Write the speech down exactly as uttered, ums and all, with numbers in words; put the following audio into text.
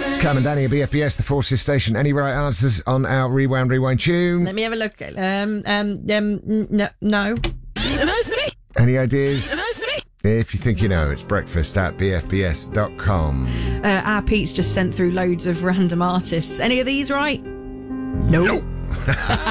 It's Cam and Danny at B F B S, the Forces Station. Any right answers on our Rewound Rewind tune? Let me have a look. Um, um, um, no. no. Any ideas? If you think you know, it's breakfast at b f b s dot com. Uh, our Pete's just sent through loads of random artists. Any of these right? Nope.